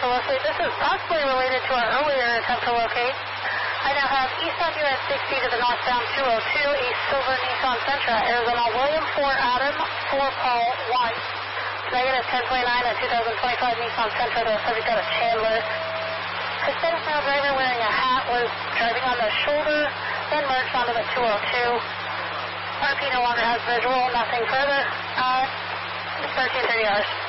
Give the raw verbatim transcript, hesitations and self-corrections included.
to locate. This is possibly related to our earlier attempt to locate. I now have eastbound U S sixty to the northbound two oh two, a silver Nissan Sentra, Arizona William four Adam, four Paul one. Negative ten twenty-nine and two thousand twenty-five Nissan Sentra, the subject out of Chandler. Hispanic male driver wearing a hat was driving on the shoulder, then merged onto the two oh two. R P no longer has visual, nothing further. Uh, thirteen thirty hours.